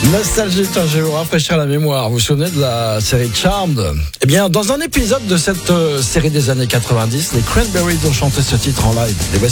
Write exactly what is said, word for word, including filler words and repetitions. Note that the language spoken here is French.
Nostalgie, je vais vous rafraîchir la mémoire. Vous vous souvenez de la série Charmed? Eh bien, dans un épisode de cette euh, série des années quatre-vingt-dix, les Cranberries ont chanté ce titre en live. Et